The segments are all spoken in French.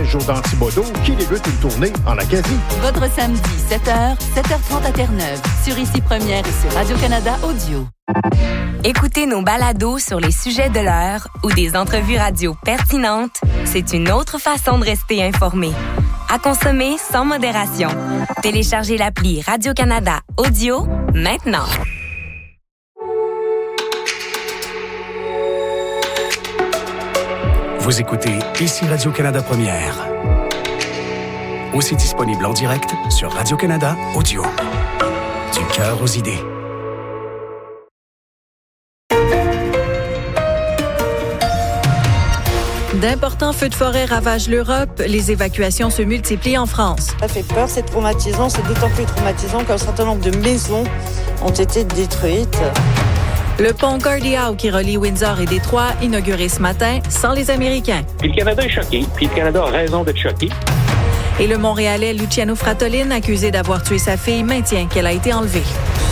Jourdan Thibodeau qui débute une tournée en Acadie. Votre samedi, 7h, 7h30 à Terre-Neuve, sur Ici Première et sur Radio-Canada Audio. Écoutez nos balados sur les sujets de l'heure ou des entrevues radio pertinentes, c'est une autre façon de rester informé. À consommer sans modération. Téléchargez l'appli Radio-Canada Audio maintenant. Vous écoutez Ici Radio-Canada Première. Aussi disponible en direct sur Radio-Canada Audio. Du cœur aux idées. D'importants feux de forêt ravagent l'Europe. Les évacuations se multiplient en France. Ça fait peur, c'est traumatisant. C'est d'autant plus traumatisant qu'un certain nombre de maisons ont été détruites. Le pont Gordie Howe qui relie Windsor et Détroit, inauguré ce matin sans les Américains. Puis le Canada est choqué. Puis le Canada a raison d'être choqué. Et le Montréalais Luciano Fratolin, accusé d'avoir tué sa fille, maintient qu'elle a été enlevée.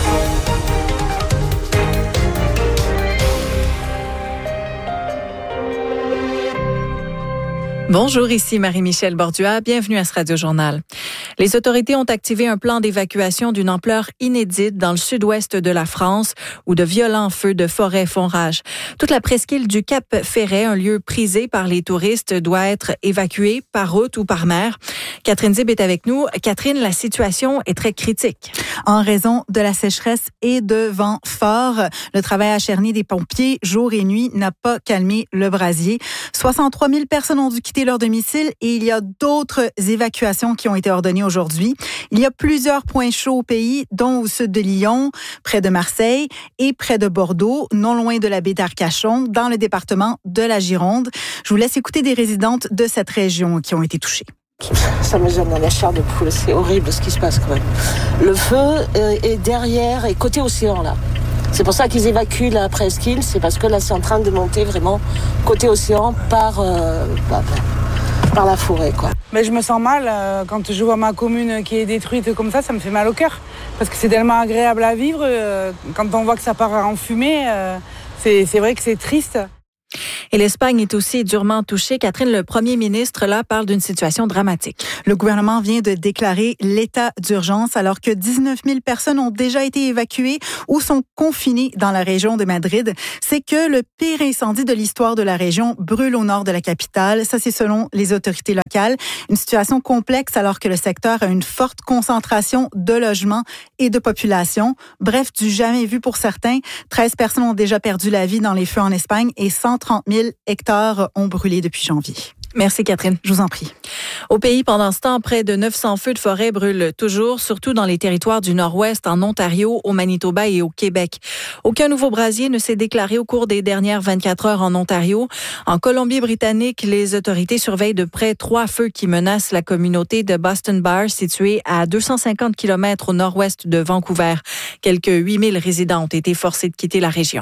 Bonjour, ici Marie-Michel Bordua. Bienvenue à ce Radio-Journal. Les autorités ont activé un plan d'évacuation d'une ampleur inédite dans le sud-ouest de la France où de violents feux de forêt font rage. Toute la presqu'île du Cap-Ferret, un lieu prisé par les touristes, doit être évacuée par route ou par mer. Catherine Zib est avec nous. Catherine, la situation est très critique. En raison de la sécheresse et de vents forts, le travail acharné des pompiers jour et nuit n'a pas calmé le brasier. 63 000 personnes ont dû quitter leur domicile et il y a d'autres évacuations qui ont été ordonnées aujourd'hui. Il y a plusieurs points chauds au pays, dont au sud de Lyon, près de Marseille et près de Bordeaux, non loin de la baie d'Arcachon, dans le département de la Gironde. Je vous laisse écouter des résidentes de cette région qui ont été touchées. Ça me gêne dans la chair de poule, c'est horrible ce qui se passe quand même. Le feu est derrière et côté océan là. C'est pour ça qu'ils évacuent la presqu'île, c'est parce que là c'est en train de monter vraiment côté océan par la forêt quoi. Mais je me sens mal quand je vois ma commune qui est détruite comme ça me fait mal au cœur. Parce que c'est tellement agréable à vivre, quand on voit que ça part en fumée, c'est vrai que c'est triste. Et l'Espagne est aussi durement touchée. Catherine, le premier ministre, là, parle d'une situation dramatique. Le gouvernement vient de déclarer l'état d'urgence alors que 19 000 personnes ont déjà été évacuées ou sont confinées dans la région de Madrid. C'est que le pire incendie de l'histoire de la région brûle au nord de la capitale. Ça, c'est selon les autorités locales. Une situation complexe alors que le secteur a une forte concentration de logements et de population. Bref, du jamais vu pour certains. 13 personnes ont déjà perdu la vie dans les feux en Espagne et 130 000 hectares ont brûlé depuis janvier. Merci Catherine. Je vous en prie. Au pays, pendant ce temps, près de 900 feux de forêt brûlent toujours, surtout dans les territoires du Nord-Ouest, en Ontario, au Manitoba et au Québec. Aucun nouveau brasier ne s'est déclaré au cours des dernières 24 heures en Ontario. En Colombie-Britannique, les autorités surveillent de près 3 feux qui menacent la communauté de Boston Bar, située à 250 km au nord-ouest de Vancouver. Quelques 8000 résidents ont été forcés de quitter la région.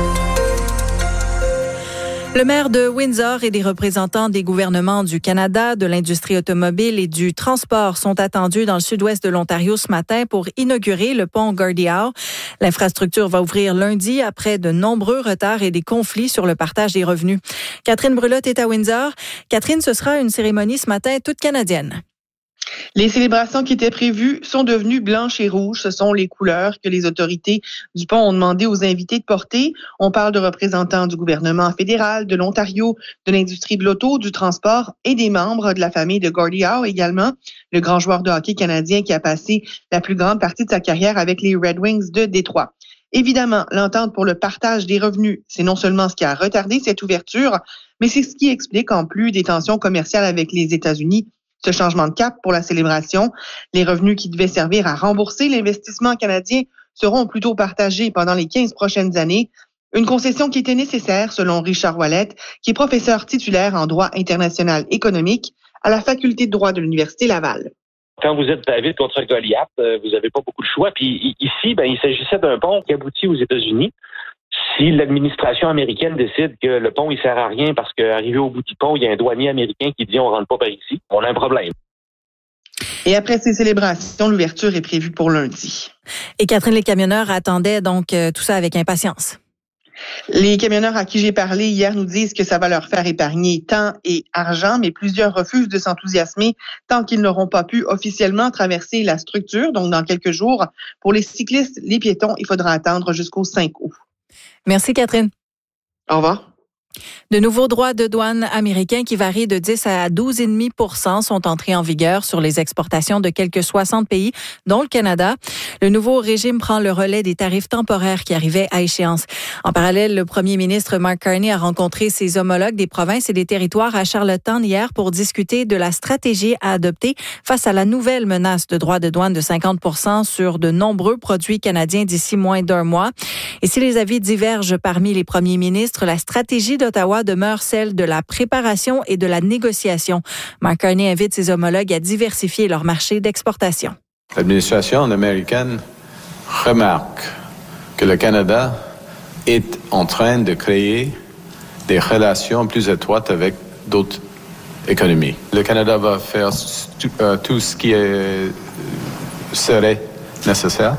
Le maire de Windsor et des représentants des gouvernements du Canada, de l'industrie automobile et du transport sont attendus dans le sud-ouest de l'Ontario ce matin pour inaugurer le pont Gordie Howe. L'infrastructure va ouvrir lundi après de nombreux retards et des conflits sur le partage des revenus. Catherine Brulotte est à Windsor. Catherine, ce sera une cérémonie ce matin toute canadienne. Les célébrations qui étaient prévues sont devenues blanches et rouges. Ce sont les couleurs que les autorités du pont ont demandé aux invités de porter. On parle de représentants du gouvernement fédéral, de l'Ontario, de l'industrie de l'auto, du transport et des membres de la famille de Gordie Howe également, le grand joueur de hockey canadien qui a passé la plus grande partie de sa carrière avec les Red Wings de Détroit. Évidemment, l'entente pour le partage des revenus, c'est non seulement ce qui a retardé cette ouverture, mais c'est ce qui explique, en plus des tensions commerciales avec les États-Unis, ce changement de cap pour la célébration. Les revenus qui devaient servir à rembourser l'investissement canadien seront plutôt partagés pendant les 15 prochaines années. Une concession qui était nécessaire, selon Richard Ouellette, qui est professeur titulaire en droit international économique à la faculté de droit de l'Université Laval. Quand vous êtes David contre Goliath, vous n'avez pas beaucoup de choix. Puis ici, il s'agissait d'un pont qui aboutit aux États-Unis. Si l'administration américaine décide que le pont, il sert à rien parce qu'arrivé au bout du pont, il y a un douanier américain qui dit on rentre pas par ici, on a un problème. Et après ces célébrations, l'ouverture est prévue pour lundi. Et Catherine, les camionneurs attendaient donc tout ça avec impatience. Les camionneurs à qui j'ai parlé hier nous disent que ça va leur faire épargner temps et argent, mais plusieurs refusent de s'enthousiasmer tant qu'ils n'auront pas pu officiellement traverser la structure, donc dans quelques jours. Pour les cyclistes, les piétons, il faudra attendre jusqu'au 5 août. Merci, Catherine. Au revoir. De nouveaux droits de douane américains qui varient de 10 à 12,5 % sont entrés en vigueur sur les exportations de quelques 60 pays, dont le Canada. Le nouveau régime prend le relais des tarifs temporaires qui arrivaient à échéance. En parallèle, le premier ministre Mark Carney a rencontré ses homologues des provinces et des territoires à Charlottetown hier pour discuter de la stratégie à adopter face à la nouvelle menace de droits de douane de 50 % sur de nombreux produits canadiens d'ici moins d'un mois. Et si les avis divergent parmi les premiers ministres, la stratégie d'Ottawa demeure celle de la préparation et de la négociation. Mark Carney invite ses homologues à diversifier leur marché d'exportation. L'administration américaine remarque que le Canada est en train de créer des relations plus étroites avec d'autres économies. Le Canada va faire tout ce qui serait nécessaire,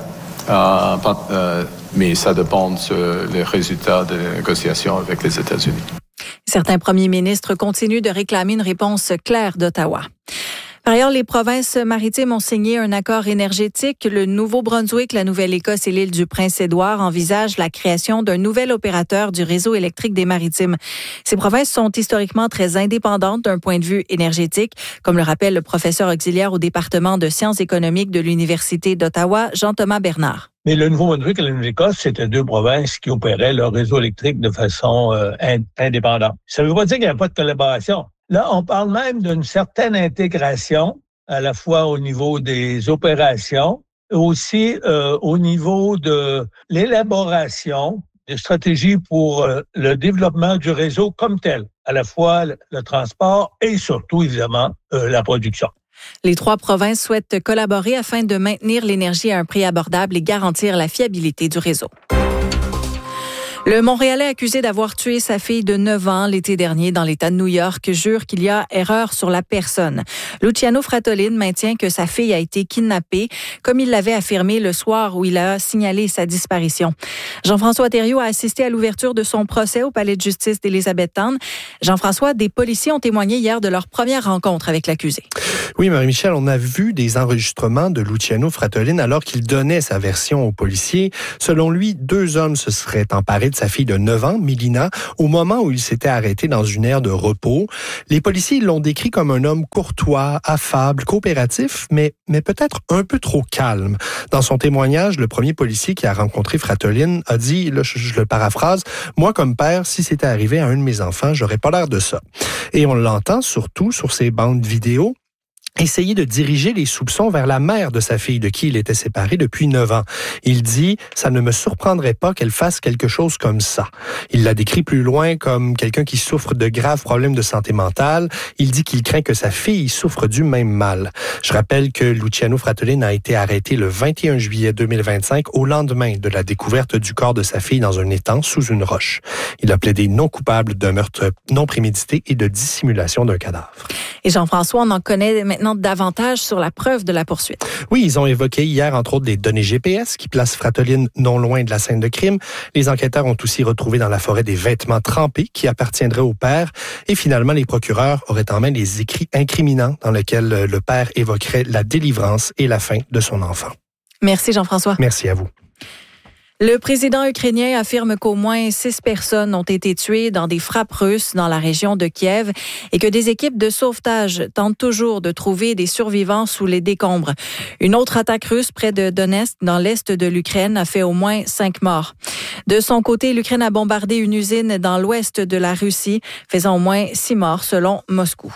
mais ça dépend sur les résultats des négociations avec les États-Unis. Certains premiers ministres continuent de réclamer une réponse claire d'Ottawa. Par ailleurs, les provinces maritimes ont signé un accord énergétique. Le Nouveau-Brunswick, la Nouvelle-Écosse et l'île du Prince-Édouard envisagent la création d'un nouvel opérateur du réseau électrique des maritimes. Ces provinces sont historiquement très indépendantes d'un point de vue énergétique, comme le rappelle le professeur auxiliaire au département de sciences économiques de l'Université d'Ottawa, Jean-Thomas Bernard. Mais le Nouveau-Brunswick et la Nouvelle-Écosse, c'était deux provinces qui opéraient leur réseau électrique de façon indépendante. Ça ne veut pas dire qu'il n'y a pas de collaboration. Là, on parle même d'une certaine intégration, à la fois au niveau des opérations, aussi au niveau de l'élaboration des stratégies pour le développement du réseau comme tel, à la fois le transport et surtout, évidemment, la production. Les trois provinces souhaitent collaborer afin de maintenir l'énergie à un prix abordable et garantir la fiabilité du réseau. Le Montréalais accusé d'avoir tué sa fille de 9 ans l'été dernier dans l'État de New York jure qu'il y a erreur sur la personne. Luciano Fratolin maintient que sa fille a été kidnappée, comme il l'avait affirmé le soir où il a signalé sa disparition. Jean-François Thériault a assisté à l'ouverture de son procès au palais de justice d'Élisabethtown. Jean-François, des policiers ont témoigné hier de leur première rencontre avec l'accusé. Oui, Marie-Michel, on a vu des enregistrements de Luciano Fratolin alors qu'il donnait sa version aux policiers. Selon lui, 2 hommes se seraient emparés de sa fille de 9 ans, Mélina, au moment où il s'était arrêté dans une aire de repos. Les policiers l'ont décrit comme un homme courtois, affable, coopératif, mais peut-être un peu trop calme. Dans son témoignage, le premier policier qui a rencontré Fratolin a dit, là, je le paraphrase, « Moi, comme père, si c'était arrivé à un de mes enfants, j'aurais pas l'air de ça. » Et on l'entend surtout sur ces bandes vidéo essayer de diriger les soupçons vers la mère de sa fille, de qui il était séparé depuis 9 ans. Il dit « Ça ne me surprendrait pas qu'elle fasse quelque chose comme ça ». Il la décrit plus loin comme quelqu'un qui souffre de graves problèmes de santé mentale. Il dit qu'il craint que sa fille souffre du même mal. Je rappelle que Luciano Fratolin a été arrêté le 21 juillet 2025 au lendemain de la découverte du corps de sa fille dans un étang sous une roche. Il a plaidé non coupable d'un meurtre non prémédité et de dissimulation d'un cadavre. Et Jean-François, on en connaît maintenant davantage sur la preuve de la poursuite. Oui, ils ont évoqué hier, entre autres, des données GPS qui placent Fratolin non loin de la scène de crime. Les enquêteurs ont aussi retrouvé dans la forêt des vêtements trempés qui appartiendraient au père. Et finalement, les procureurs auraient en main des écrits incriminants dans lesquels le père évoquerait la délivrance et la fin de son enfant. Merci Jean-François. Merci à vous. Le président ukrainien affirme qu'au moins 6 personnes ont été tuées dans des frappes russes dans la région de Kiev et que des équipes de sauvetage tentent toujours de trouver des survivants sous les décombres. Une autre attaque russe près de Donetsk, dans l'est de l'Ukraine, a fait au moins 5 morts. De son côté, l'Ukraine a bombardé une usine dans l'ouest de la Russie, faisant au moins 6 morts selon Moscou.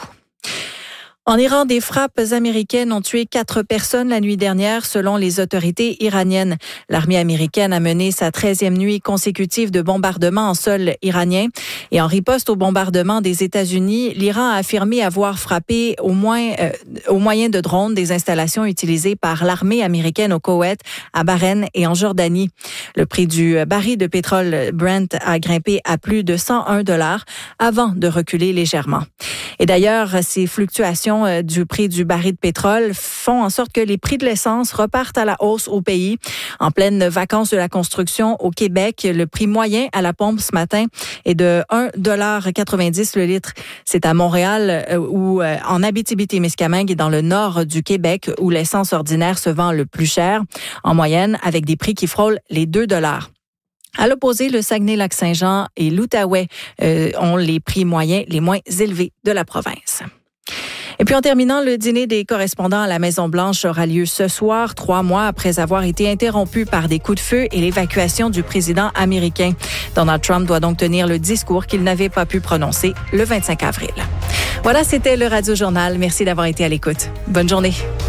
En Iran, des frappes américaines ont tué 4 personnes la nuit dernière, selon les autorités iraniennes. L'armée américaine a mené sa 13e nuit consécutive de bombardements en sol iranien. Et en riposte au bombardement des États-Unis, l'Iran a affirmé avoir frappé au moyen de drones des installations utilisées par l'armée américaine au Koweït, à Bahreïn et en Jordanie. Le prix du baril de pétrole Brent a grimpé à plus de $101 avant de reculer légèrement. Et d'ailleurs, ces fluctuations augmentation du prix du baril de pétrole font en sorte que les prix de l'essence repartent à la hausse au pays. En pleine vacances de la construction au Québec, le prix moyen à la pompe ce matin est de 1,90 $ le litre. C'est à Montréal ou en Abitibi-Témiscamingue et dans le nord du Québec où l'essence ordinaire se vend le plus cher, en moyenne avec des prix qui frôlent les 2 $. À l'opposé, le Saguenay-Lac-Saint-Jean et l'Outaouais ont les prix moyens les moins élevés de la province. Et puis en terminant, le dîner des correspondants à la Maison-Blanche aura lieu ce soir, 3 mois après avoir été interrompu par des coups de feu et l'évacuation du président américain. Donald Trump doit donc tenir le discours qu'il n'avait pas pu prononcer le 25 avril. Voilà, c'était le Radio Journal. Merci d'avoir été à l'écoute. Bonne journée.